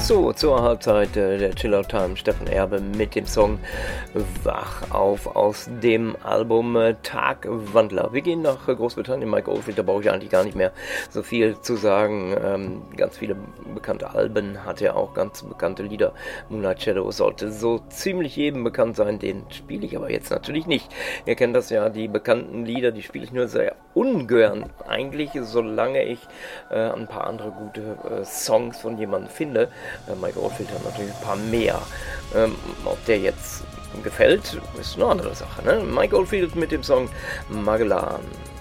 So, zur Halbzeit der Chillout Time, Steffen Erbe mit dem Song Wach auf aus dem Album Tagwandler. Wir gehen nach Großbritannien. Mike Oldfield, da brauche ich eigentlich gar nicht mehr so viel zu sagen. Ganz viele bekannte Alben hat er auch, ganz bekannte Lieder. Moonlight Shadow sollte so ziemlich jedem bekannt sein, den spiele ich aber jetzt natürlich nicht. Ihr kennt das ja, die bekannten Lieder, die spiele ich nur sehr ungern. Eigentlich, solange ich ein paar andere gute Songs von jemandem finde. Mike Oldfield hat natürlich ein paar mehr. Ob der jetzt gefällt, ist eine andere Sache. Ne? Mike Oldfield mit dem Song Magellan.